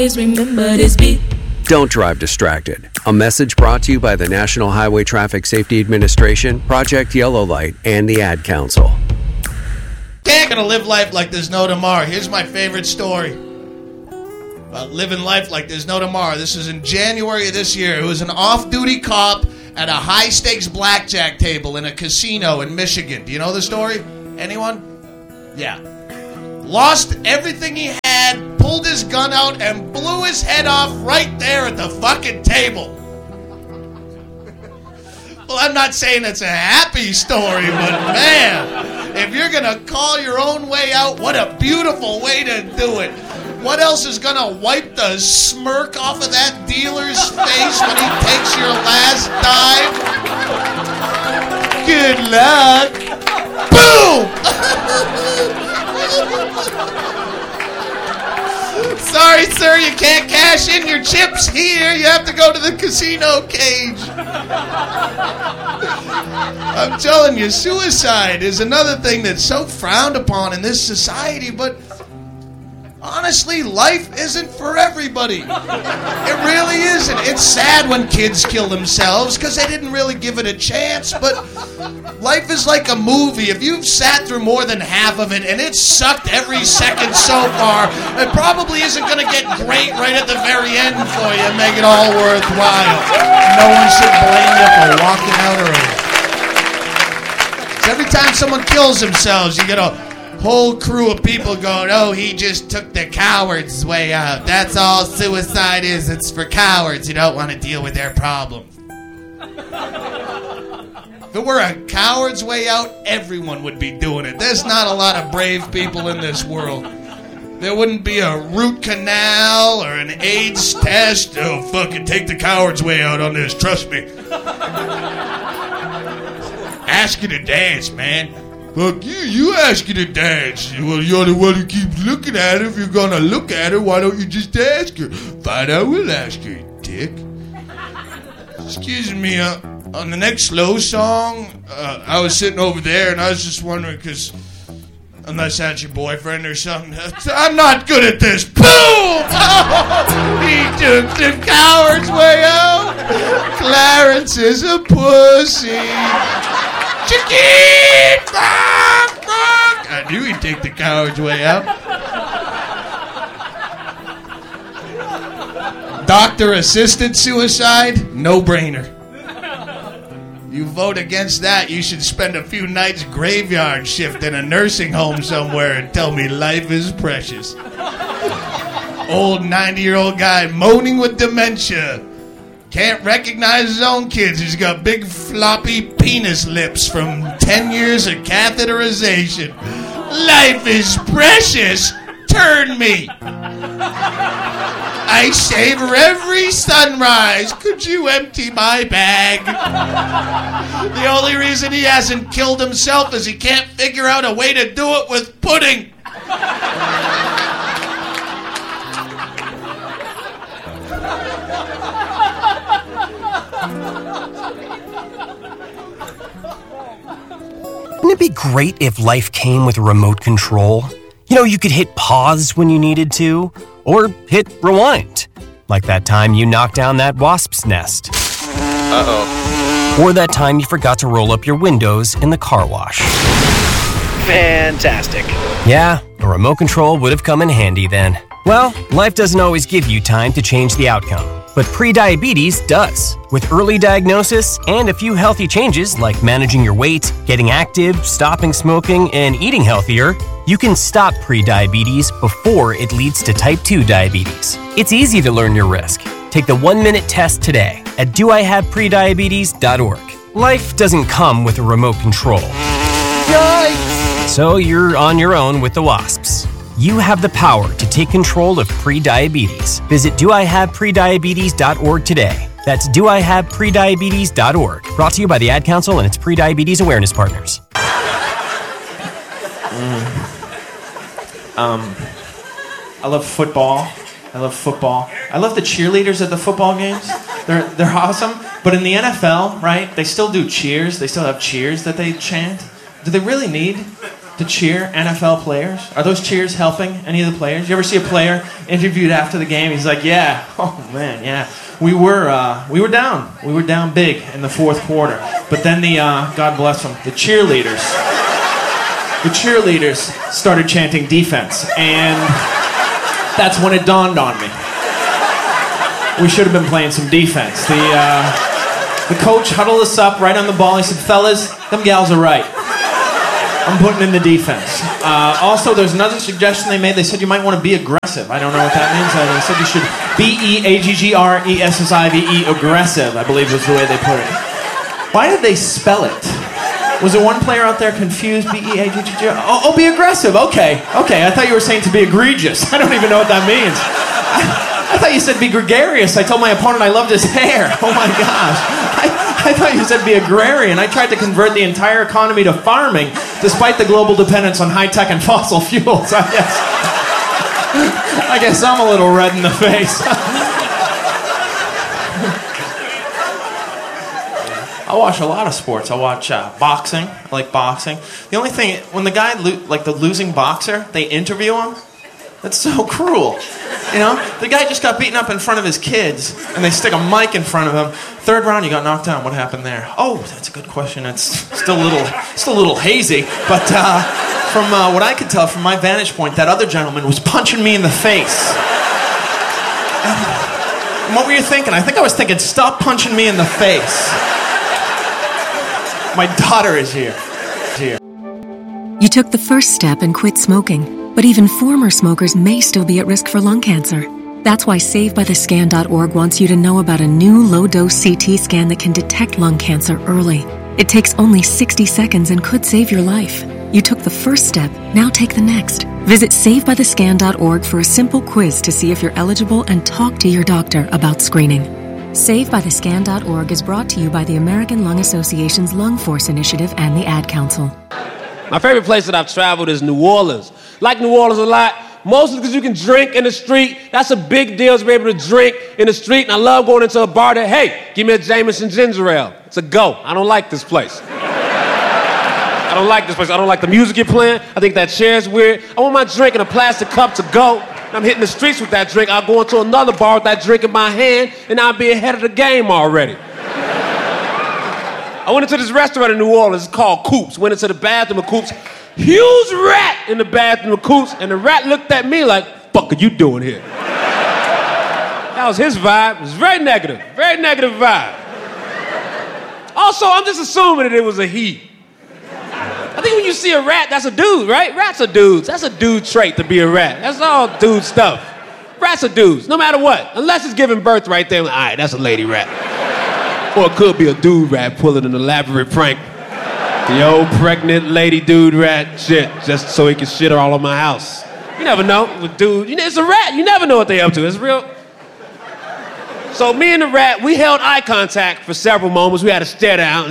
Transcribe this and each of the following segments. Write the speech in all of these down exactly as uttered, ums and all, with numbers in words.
remember this beat. Don't drive distracted. A message brought to you by the National Highway Traffic Safety Administration, Project Yellow Light, and the Ad Council. Can't gonna live life like there's no tomorrow. Here's my favorite story about living life like there's no tomorrow. This is in January of this year. It was an off-duty cop at a high-stakes blackjack table in a casino in Michigan. Do you know the story? Anyone? Yeah. Lost everything he had, pulled his gun out, and blew his head off right there at the fucking table. Well, I'm not saying it's a happy story, but man, if you're going to call your own way out, what a beautiful way to do it. What else is going to wipe the smirk off of that dealer's face when he takes your last dime? Good luck. Boom! Sorry, sir, you can't cash in your chips here. You have to go to the casino cage. I'm telling you, suicide is another thing that's so frowned upon in this society, but honestly, life isn't for everybody. It really isn't. It's sad when kids kill themselves because they didn't really give it a chance, but life is like a movie. If you've sat through more than half of it and it's sucked every second so far, it probably isn't going to get great right at the very end for you and make it all worthwhile. No one should blame you for walking out early. So every time someone kills themselves, you get a whole crew of people going, oh, he just took the coward's way out. That's all suicide is. It's for cowards. You don't want to deal with their problems. If it were a coward's way out, everyone would be doing it. There's not a lot of brave people in this world. There wouldn't be a root canal or an AIDS test. Oh, fucking take the coward's way out on this. Trust me. Ask you to dance, man. Fuck you, you ask her to dance. Well, you're the one who keeps looking at her. If you're gonna look at her, why don't you just ask her? Fine, I will ask her, you dick. Excuse me, uh, on the next slow song, uh, I was sitting over there and I was just wondering, because unless that's your boyfriend or something, I'm not good at this. Boom! Oh, he took the coward's way out. Clarence is a pussy. Chicken! Bonk, bonk. I knew he'd take the coward's way out. Doctor-assisted suicide? No-brainer. You vote against that, you should spend a few nights graveyard shift in a nursing home somewhere and tell me life is precious. Old ninety-year-old guy moaning with dementia. Can't recognize his own kids. He's got big floppy penis lips from ten years of catheterization. Life is precious. Turn me. I savor every sunrise. Could you empty my bag? The only reason he hasn't killed himself is he can't figure out a way to do it with pudding. Wouldn't it be great if life came with a remote control? You know, you could hit pause when you needed to, or hit rewind. Like that time you knocked down that wasp's nest. Uh-oh. Or that time you forgot to roll up your windows in the car wash. Fantastic. Yeah, a remote control would have come in handy then. Well, life doesn't always give you time to change the outcome, but prediabetes does. With early diagnosis and a few healthy changes like managing your weight, getting active, stopping smoking, and eating healthier, you can stop prediabetes before it leads to type two diabetes. It's easy to learn your risk. Take the one-minute test today at do I have prediabetes dot org. Life doesn't come with a remote control. Yikes! So you're on your own with the wasps. You have the power to take control of prediabetes. Visit do I have prediabetes dot org today. That's do I have prediabetes dot org. Brought to you by the Ad Council and its prediabetes awareness partners. Mm. Um, I love football. I love football. I love the cheerleaders at the football games. They're they're awesome. But in the N F L, right? They still do cheers. They still have cheers that they chant. Do they really need to cheer N F L players? Are those cheers helping any of the players? You ever see a player interviewed after the game? He's like, yeah, oh man, yeah. We were uh, we were down. We were down big in the fourth quarter. But then the, uh, God bless them, the cheerleaders, the cheerleaders started chanting defense. And that's when it dawned on me. We should have been playing some defense. The, uh, the coach huddled us up right on the ball. He said, fellas, them gals are right. I'm putting in the defense. Uh, also, there's another suggestion they made. They said you might want to be aggressive. I don't know what that means. Uh, they said you should B E A G G R E S S I V E, aggressive, I believe was the way they put it. Why did they spell it? Was there one player out there confused? B E A G G G R? Oh, oh, be aggressive. Okay. Okay, I thought you were saying to be egregious. I don't even know what that means. I, I thought you said be gregarious. I told my opponent I loved his hair. Oh my gosh. I, I thought you said be agrarian. I tried to convert the entire economy to farming, despite the global dependence on high-tech and fossil fuels. I guess, I guess I'm a little red in the face. I watch a lot of sports. I watch uh, boxing. I like boxing. The only thing, when the guy, lo- like the losing boxer, they interview him, that's so cruel. You know, the guy just got beaten up in front of his kids, and they stick a mic in front of him. Third round, you got knocked down. What happened there? Oh, that's a good question. It's still a little, still a little hazy. But uh, from uh, what I could tell, from my vantage point, that other gentleman was punching me in the face. And what were you thinking? I think I was thinking, stop punching me in the face. My daughter is here. here. You took the first step and quit smoking, but even former smokers may still be at risk for lung cancer. That's why Save By The Scan dot org wants you to know about a new low-dose C T scan that can detect lung cancer early. It takes only sixty seconds and could save your life. You took the first step, now take the next. Visit Save By The Scan dot org for a simple quiz to see if you're eligible and talk to your doctor about screening. Save By The Scan dot org is brought to you by the American Lung Association's Lung Force Initiative and the Ad Council. My favorite place that I've traveled is New Orleans. Like New Orleans a lot, mostly because you can drink in the street. That's a big deal to be able to drink in the street. And I love going into a bar that, hey, give me a Jameson ginger ale. It's a go. I don't like this place. I don't like this place. I don't like the music you're playing. I think that chair's weird. I want my drink in a plastic cup to go. And I'm hitting the streets with that drink. I'll go into another bar with that drink in my hand, and I'll be ahead of the game already. I went into this restaurant in New Orleans. It's called Coops. Went into the bathroom of Coops. Huge rat in the bathroom of Coops, and the rat looked at me like, fuck are you doing here? That was his vibe. It was very negative. Very negative vibe. Also, I'm just assuming that it was a he. I think when you see a rat, that's a dude, right? Rats are dudes. That's a dude trait to be a rat. That's all dude stuff. Rats are dudes, no matter what. Unless it's giving birth right there. Like, all right, that's a lady rat. Or it could be a dude rat pulling an elaborate prank. The old pregnant lady dude rat shit, just so he can shit all on my house. You never know with dude. You know, it's a rat. You never know what they up to. It's real. So me and the rat, we held eye contact for several moments. We had to stare down.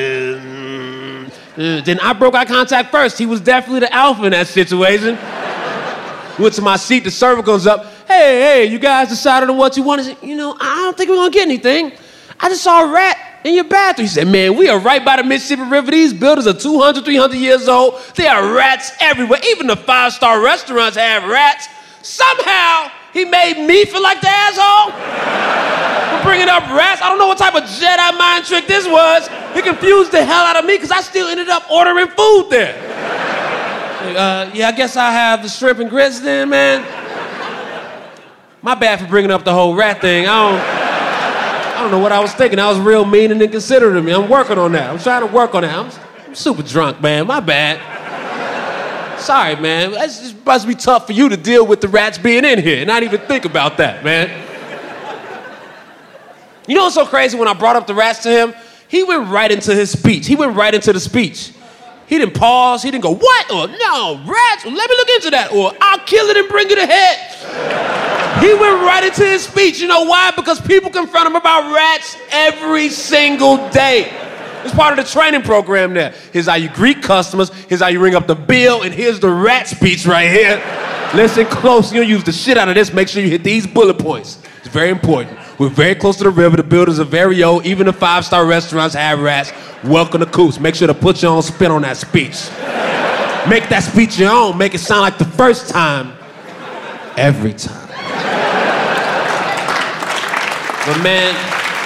Then I broke eye contact first. He was definitely the alpha in that situation. Went to my seat. The server goes up. Hey, hey, you guys decided on what you wanted? I said, you know, I don't think we're gonna get anything. I just saw a rat in your bathroom. He said, man, we are right by the Mississippi River. These buildings are two hundred, three hundred years old. There are rats everywhere. Even the five-star restaurants have rats. Somehow, he made me feel like the asshole for bringing up rats. I don't know what type of Jedi mind trick this was. He confused the hell out of me because I still ended up ordering food there. Uh, yeah, I guess I have the shrimp and grits then, man. My bad for bringing up the whole rat thing. I don't... I don't know what I was thinking. I was real mean and inconsiderate of me. I'm working on that. I'm trying to work on that. I'm, I'm super drunk, man. My bad. Sorry, man. It just must be tough for you to deal with the rats being in here and not even think about that, man. You know what's so crazy? When I brought up the rats to him, he went right into his speech. He went right into the speech. He didn't pause. He didn't go, what? Or no, rats? Well, let me look into that. Or I'll kill it and bring it ahead. He went right into his speech. You know why? Because people confront him about rats every single day. It's part of the training program there. Here's how you greet customers. Here's how you ring up the bill. And here's the rat speech right here. Listen close. You'll use the shit out of this. Make sure you hit these bullet points. It's very important. We're very close to the river. The buildings are very old. Even the five-star restaurants have rats. Welcome to Coops. Make sure to put your own spin on that speech. Make that speech your own. Make it sound like the first time. Every time. But man,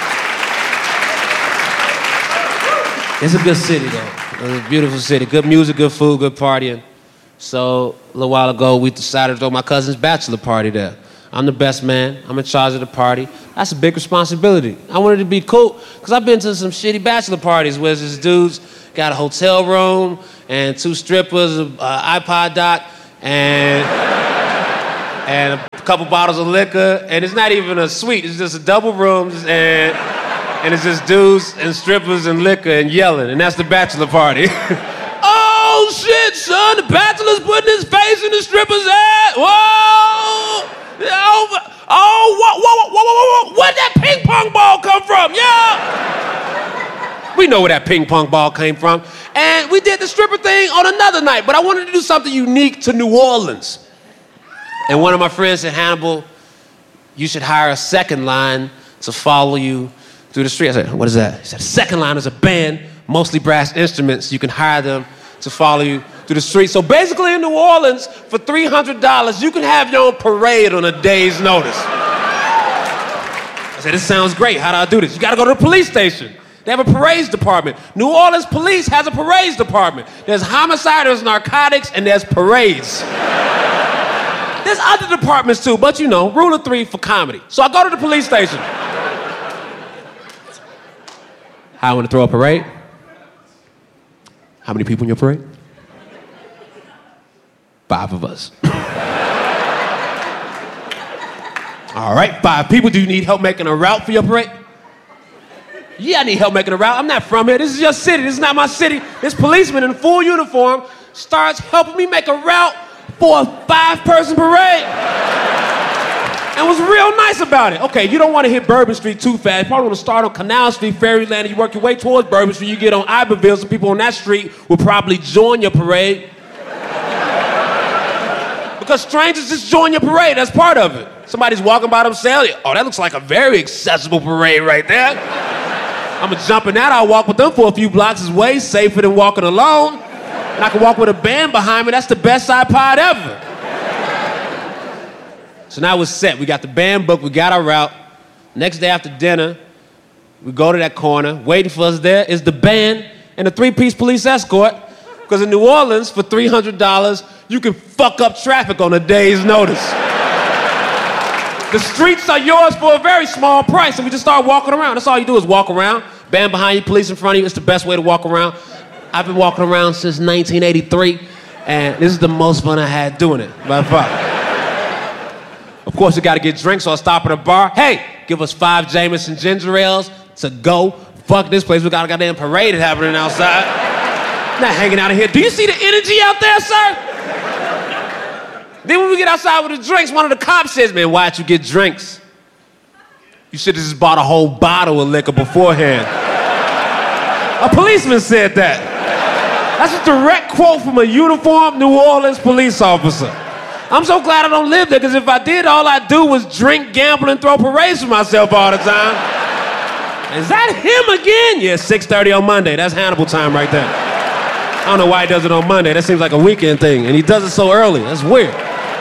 it's a good city though. It's a beautiful city. Good music, good food, good partying. So a little while ago, we decided to throw my cousin's bachelor party there. I'm the best man. I'm in charge of the party. That's a big responsibility. I wanted to be cool, because I've been to some shitty bachelor parties where this dude's got a hotel room and two strippers, an uh, iPod dock, and, and a couple bottles of liquor, and it's not even a suite. It's just a double rooms, and, and it's just dudes and strippers and liquor and yelling, and that's the bachelor party. Oh, shit, son, the bachelor's putting his face in the stripper's ass. Whoa! Oh, oh whoa, whoa, whoa, whoa, whoa, where'd that ping pong ball come from? Yeah! We know where that ping pong ball came from. And we did the stripper thing on another night, but I wanted to do something unique to New Orleans. And one of my friends said, Hannibal, you should hire a second line to follow you through the street. I said, what is that? He said, second line is a band, mostly brass instruments. You can hire them to follow you through the street. So basically in New Orleans, for three hundred dollars, you can have your own parade on a day's notice. I said, this sounds great. How do I do this? You gotta go to the police station. They have a parades department. New Orleans police has a parades department. There's homicide, there's narcotics, and there's parades. There's other departments too, but you know, rule of three for comedy. So I go to the police station. How I want to throw a parade? How many people in your parade? Five of us. All right, five people. Do you need help making a route for your parade? Yeah, I need help making a route. I'm not from here. This is your city. This is not my city. This policeman in full uniform starts helping me make a route for a five-person parade. And was real nice about it. Okay, you don't want to hit Bourbon Street too fast. You probably want to start on Canal Street, Fairyland, and you work your way towards Bourbon Street. You get on Iberville, so people on that street will probably join your parade. Because strangers just join your parade. That's part of it. Somebody's walking by themselves. Oh, that looks like a very accessible parade right there. I'm going to jump in that. I'll walk with them for a few blocks. It's way safer than walking alone. And I can walk with a band behind me. That's the best iPod ever. So now we're set. We got the band booked. We got our route. Next day after dinner, we go to that corner. Waiting for us there is the band and the three-piece police escort. Because in New Orleans, for three hundred dollars, you can fuck up traffic on a day's notice. The streets are yours for a very small price, and we just start walking around. That's all you do is walk around. Band behind you, police in front of you. It's the best way to walk around. I've been walking around since nineteen eighty-three, and this is the most fun I had doing it, by far. Of course, you gotta get drinks, so I stop at a bar. Hey, give us five Jameson ginger ales to go. Fuck this place, we got a goddamn parade happening outside. Not hanging out in here. Do you see the energy out there, sir? Then when we get outside with the drinks, one of the cops says, man, why'd you get drinks? You should have just bought a whole bottle of liquor beforehand. A policeman said that. That's a direct quote from a uniformed New Orleans police officer. I'm so glad I don't live there, because if I did, all I'd do was drink, gamble, and throw parades for myself all the time. Is that him again? Yeah, six thirty on Monday. That's Hannibal time right there. I don't know why he does it on Monday. That seems like a weekend thing, and he does it so early. That's weird.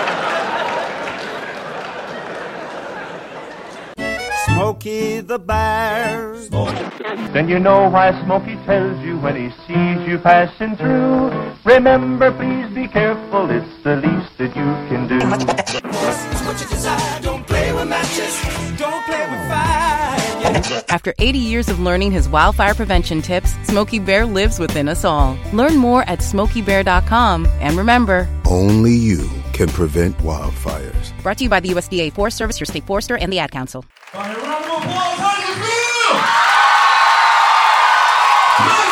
Smokey the Bear. Then you know why Smokey tells you when he sees you passing through. Remember, please be careful, it's the least that you can do. It's what you desire, don't play with matches, don't play with fire. Yeah. After eighty years of learning his wildfire prevention tips, Smokey Bear lives within us all. Learn more at smokey bear dot com, and remember, only you can prevent wildfires. Brought to you by the U S D A Forest Service, your state forester, and the Ad Council. Round of applause, how do you feel?